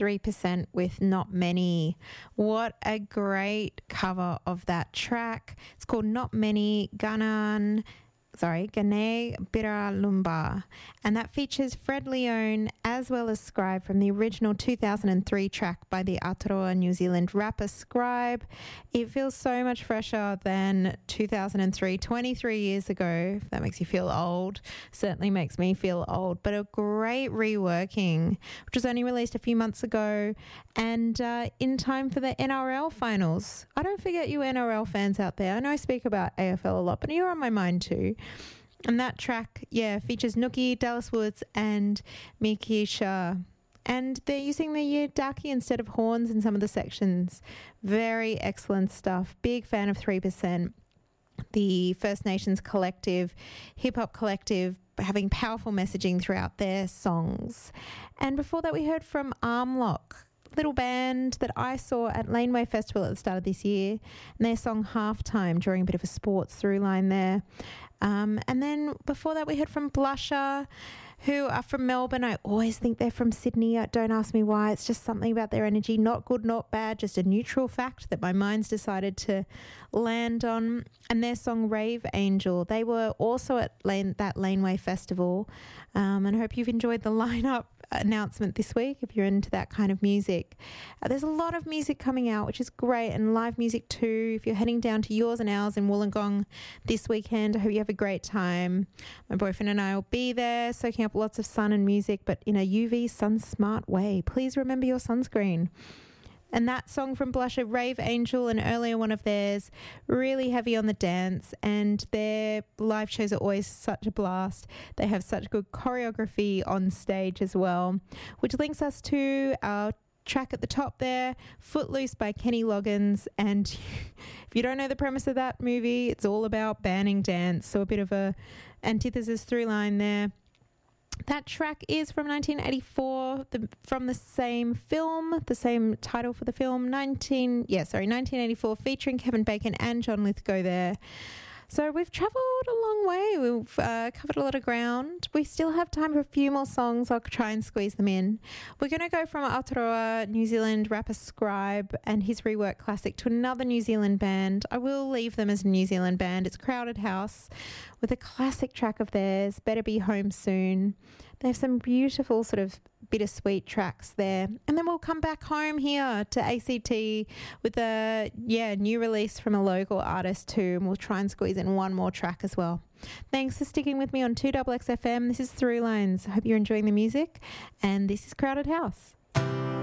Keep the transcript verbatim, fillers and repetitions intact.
three percent with Not Many. What a great cover of that track. It's called Not Many, Ganan, sorry, Gane Bira Lumba. And that features Fred Leone as well as Scribe from the original two thousand three track by the Aotearoa New Zealand rapper Scribe. It feels so much fresher than two thousand three, twenty-three years ago. If that makes you feel old, certainly makes me feel old. But a great reworking, which was only released a few months ago and uh, in time for the N R L finals. I don't forget you N R L fans out there. I know I speak about A F L a lot, but you're on my mind too. And that track, yeah, features Nookie, Dallas Woods and Miki Shah. And they're using the yidaki instead of horns in some of the sections. Very excellent stuff. Big fan of three percent. The First Nations collective, hip-hop collective, having powerful messaging throughout their songs. And before that, we heard from Armlock, little band that I saw at Laneway Festival at the start of this year, and their song Halftime during a bit of a sports through line there. Um, and then before that we heard from Blusher, who are from Melbourne. I always think they're from Sydney. Don't ask me why. It's just something about their energy. Not good, not bad, just a neutral fact that my mind's decided to land on. And their song Rave Angel. They were also at Lane, that Laneway Festival. Um, and I hope you've enjoyed the lineup announcement this week if you're into that kind of music. Uh, there's a lot of music coming out, which is great, and live music too. If you're heading down to Yours and Ours in Wollongong this weekend, I hope you have a great time. My boyfriend and I will be there soaking up lots of sun and music, but in a U V sun smart way. Please remember your sunscreen. And that song from Blusher, Rave Angel, an earlier one of theirs, really heavy on the dance, and their live shows are always such a blast. They have such good choreography on stage as well, which links us to our track at the top there, Footloose by Kenny Loggins. And if you don't know the premise of that movie, it's all about banning dance, so a bit of a antithesis through line there. That track is from nineteen eighty-four, the, from the same film, the same title for the film, nineteen, yeah, sorry, nineteen eighty-four, featuring Kevin Bacon and John Lithgow there. So we've travelled a long way. We've uh, covered a lot of ground. We still have time for a few more songs. I'll try and squeeze them in. We're going to go from Aotearoa New Zealand rapper Scribe and his rework classic to another New Zealand band. I will leave them as a New Zealand band. It's Crowded House with a classic track of theirs, Better Be Home Soon. They have some beautiful sort of bittersweet tracks there. And then we'll come back home here to A C T with a yeah new release from a local artist too, and we'll try and squeeze in one more track as well. Thanks for sticking with me on two X X F M. This is Through Lines. I hope you're enjoying the music, and this is Crowded House.